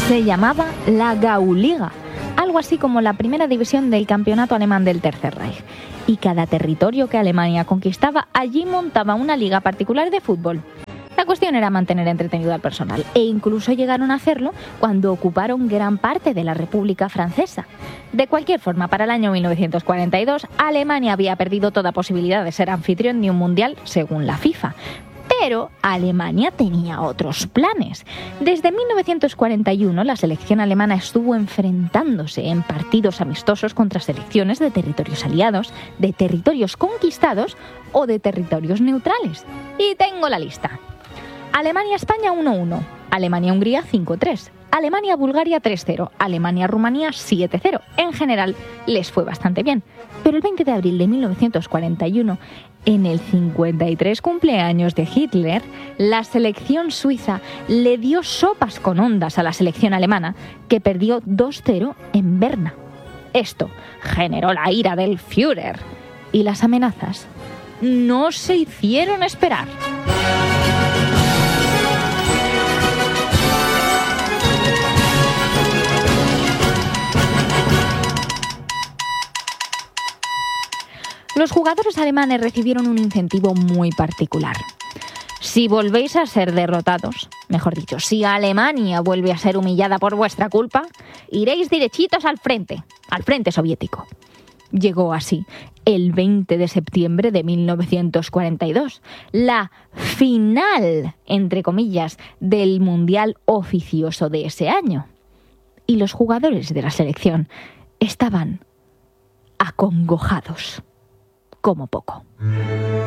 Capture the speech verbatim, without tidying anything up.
Se llamaba la Gauliga, algo así como la primera división del campeonato alemán del Tercer Reich. Y cada territorio que Alemania conquistaba, allí montaba una liga particular de fútbol. La cuestión era mantener entretenido al personal, e incluso llegaron a hacerlo cuando ocuparon gran parte de la República Francesa. De cualquier forma, para el año mil novecientos cuarenta y dos, Alemania había perdido toda posibilidad de ser anfitrión de un mundial según la FIFA. Pero Alemania tenía otros planes. Desde mil novecientos cuarenta y uno, la selección alemana estuvo enfrentándose en partidos amistosos contra selecciones de territorios aliados, de territorios conquistados o de territorios neutrales. Y tengo la lista. Alemania-España uno uno, Alemania-Hungría cinco tres, Alemania-Bulgaria tres cero, Alemania-Rumanía siete cero. En general, les fue bastante bien. Pero el veinte de abril de mil novecientos cuarenta y uno, en el cincuenta y tres cumpleaños de Hitler, la selección suiza le dio sopas con ondas a la selección alemana, que perdió dos cero en Berna. Esto generó la ira del Führer, y las amenazas no se hicieron esperar. Los jugadores alemanes recibieron un incentivo muy particular. Si volvéis a ser derrotados, mejor dicho, si Alemania vuelve a ser humillada por vuestra culpa, iréis derechitos al frente, al frente soviético. Llegó así el veinte de septiembre de mil novecientos cuarenta y dos, la final, entre comillas, del mundial oficioso de ese año. Y los jugadores de la selección estaban acongojados. Como poco.